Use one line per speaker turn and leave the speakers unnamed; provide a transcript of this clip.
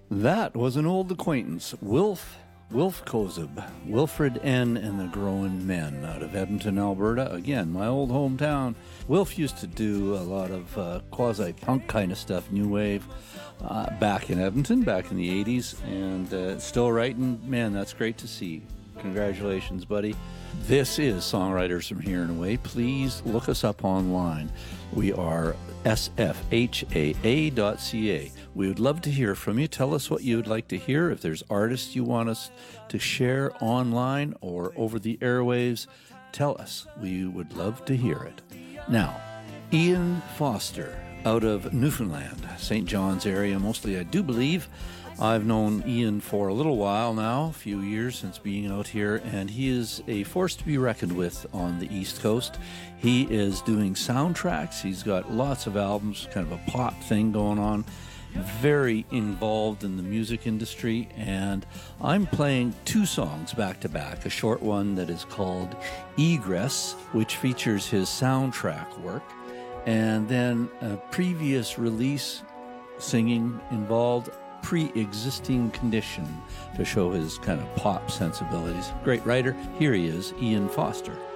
That was an old acquaintance, Wilf Kozub, Wilfred N. and the Growing Men out of Edmonton, Alberta. Again, my old hometown. Wilf used to do a lot of quasi-punk kind of stuff, new wave, back in Edmonton, back in the 80s, and still writing. Man, that's great to see. Congratulations, buddy. This is Songwriters from Here and Away. Please look us up online. We are sfhaa.ca. We would love to hear from you. Tell us what you would like to hear. If there's artists you want us to share online or over the airwaves, tell us. We would love to hear it. Now, Ian Foster out of Newfoundland, St. John's area, mostly, I do believe. I've known Ian for a little while now, a few years since being out here, and he is a force to be reckoned with on the East Coast. He is doing soundtracks. He's got lots of albums, kind of a pop thing going on. Very involved in the music industry, and I'm playing two songs back to back. A short one that is called Egress, which features his soundtrack work, and then a previous release singing involved Pre-Existing Condition to show his kind of pop sensibilities. Great writer. Here he is, Ian Foster.